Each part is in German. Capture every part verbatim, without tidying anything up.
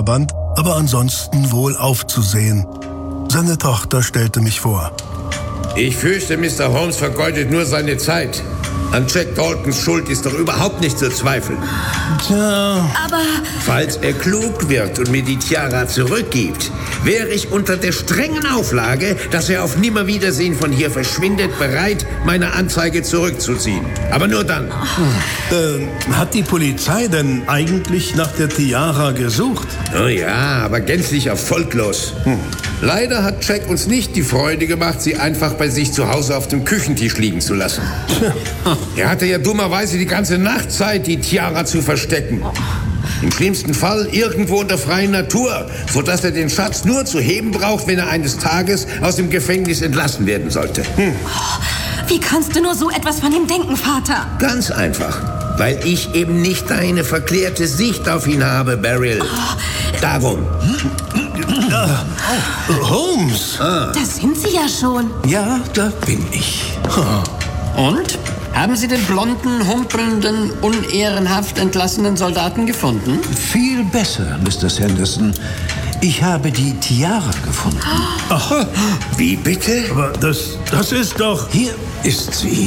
Tiara-Band, aber ansonsten wohl aufzusehen. Seine Tochter stellte mich vor. Ich fürchte, Mister Holmes vergeudet nur seine Zeit. An Jack Daltons Schuld ist doch überhaupt nicht zu zweifeln. Tja. Aber... Falls er klug wird und mir die Tiara zurückgibt, wäre ich unter der strengen Auflage, dass er auf Nimmerwiedersehen von hier verschwindet, bereit, meine Anzeige zurückzuziehen. Aber nur dann. Hm. Äh, hat die Polizei denn eigentlich nach der Tiara gesucht? Oh ja, aber gänzlich erfolglos. Hm. Leider hat Jack uns nicht die Freude gemacht, sie einfach bei sich zu Hause auf dem Küchentisch liegen zu lassen. Er hatte ja dummerweise die ganze Nacht Zeit, die Tiara zu verstecken. Im schlimmsten Fall irgendwo in der freien Natur, sodass er den Schatz nur zu heben braucht, wenn er eines Tages aus dem Gefängnis entlassen werden sollte. Hm. Wie kannst du nur so etwas von ihm denken, Vater? Ganz einfach, weil ich eben nicht deine verklärte Sicht auf ihn habe, Beryl. Oh. Darum. Oh, Holmes! Ah. Da sind Sie ja schon. Ja, da bin ich. Und? Haben Sie den blonden, humpelnden, unehrenhaft entlassenen Soldaten gefunden? Viel besser, Mister Sanderson. Ich habe die Tiara gefunden. Ach, wie bitte? Aber das, das ist doch... Hier ist sie.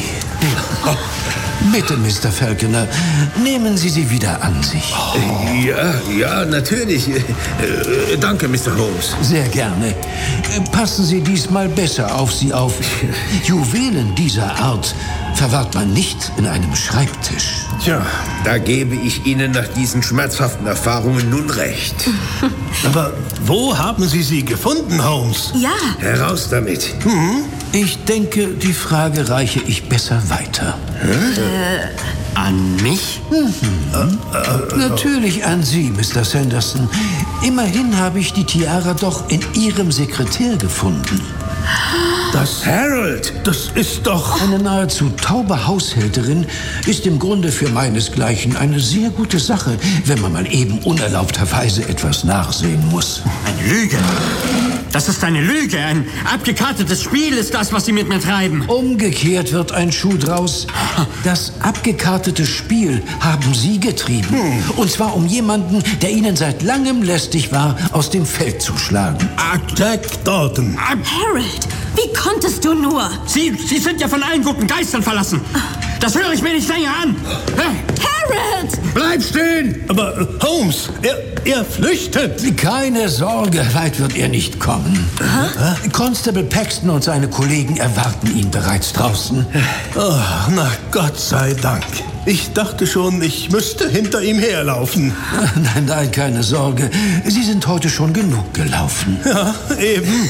Bitte, Mister Falconer, nehmen Sie sie wieder an sich. Oh. Ja, ja, natürlich. Äh, danke, Mister Holmes. Sehr gerne. Passen Sie diesmal besser auf sie auf. Juwelen dieser Art verwahrt man nicht in einem Schreibtisch. Tja, da gebe ich Ihnen nach diesen schmerzhaften Erfahrungen nun recht. Aber wo haben Sie sie gefunden, Holmes? Ja. Heraus damit. Mhm. Ich denke, die Frage reiche ich besser weiter. Äh. An mich? Mhm. Äh, äh, Natürlich an Sie, Mister Sanderson. Immerhin habe ich die Tiara doch in Ihrem Sekretär gefunden. Das Harold, das ist doch... Eine nahezu taube Haushälterin ist im Grunde für meinesgleichen eine sehr gute Sache, wenn man mal eben unerlaubterweise etwas nachsehen muss. Eine Lüge. Das ist eine Lüge. Ein abgekartetes Spiel ist das, was Sie mit mir treiben. Umgekehrt wird ein Schuh draus. Das abgekartete Spiel haben Sie getrieben. Hm. Und zwar um jemanden, der Ihnen seit langem lästig war, aus dem Feld zu schlagen. Jack Dalton. Harold, wie konntest du nur? Sie, Sie sind ja von allen guten Geistern verlassen. Das höre ich mir nicht länger an. Harold! Bleib stehen! Aber äh, Holmes, er, er flüchtet. Keine Sorge, weit wird er nicht kommen. Aha. Constable Paxton und seine Kollegen erwarten ihn bereits draußen. Oh, na, Gott sei Dank. Ich dachte schon, ich müsste hinter ihm herlaufen. Nein, nein, keine Sorge. Sie sind heute schon genug gelaufen. Ja, eben.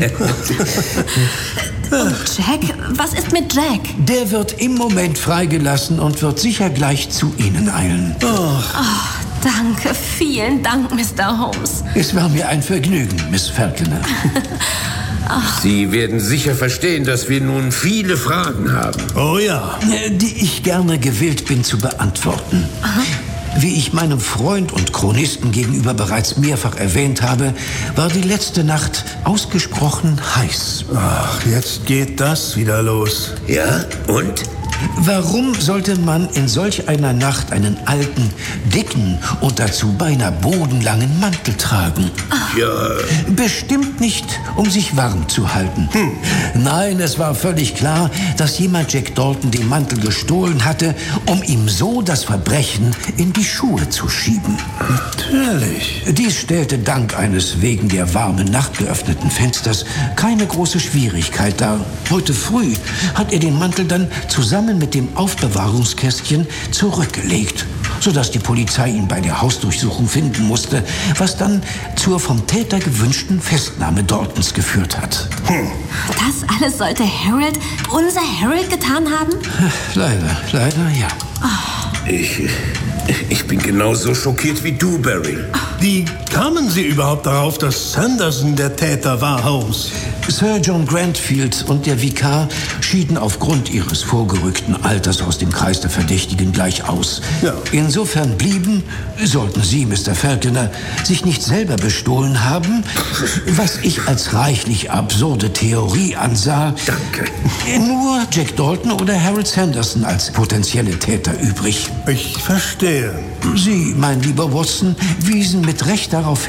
Und Jack? Was ist mit Jack? Der wird im Moment freigelassen und wird sicher gleich zu Ihnen eilen. Oh. Oh, danke, vielen Dank, Mister Holmes. Es war mir ein Vergnügen, Miss Falconer. Ach. Sie werden sicher verstehen, dass wir nun viele Fragen haben. Oh ja. Die ich gerne gewillt bin zu beantworten. Aha. Wie ich meinem Freund und Chronisten gegenüber bereits mehrfach erwähnt habe, war die letzte Nacht ausgesprochen heiß. Ach, jetzt geht das wieder los. Ja, und? Warum sollte man in solch einer Nacht einen alten, dicken und dazu beinahe bodenlangen Mantel tragen? Ja. Bestimmt nicht, um sich warm zu halten. Hm. Nein, es war völlig klar, dass jemand Jack Dalton den Mantel gestohlen hatte, um ihm so das Verbrechen in die Schuhe zu schieben. Natürlich. Dies stellte dank eines wegen der warmen Nacht geöffneten Fensters keine große Schwierigkeit dar. Heute früh hat er den Mantel dann zusammen mit dem Aufbewahrungskästchen zurückgelegt, sodass die Polizei ihn bei der Hausdurchsuchung finden musste, was dann zur vom Täter gewünschten Festnahme Daltons geführt hat. Hm. Das alles sollte Harold, unser Harold, getan haben? Leider, leider, ja. Oh. Ich, ich bin genauso schockiert wie du, Beryl. Wie kamen Sie überhaupt darauf, dass Sanderson der Täter war, Holmes? Sir John Grantfield und der Vikar schieden aufgrund ihres vorgerückten Alters aus dem Kreis der Verdächtigen gleich aus. Ja. Insofern blieben, sollten Sie, Mister Falconer, sich nicht selber bestohlen haben, was ich als reichlich absurde Theorie ansah, Danke. nur Jack Dalton oder Harold Sanderson als potenzielle Täter übrig. Ich verstehe. Sie, mein lieber Watson, wiesen mit Recht darauf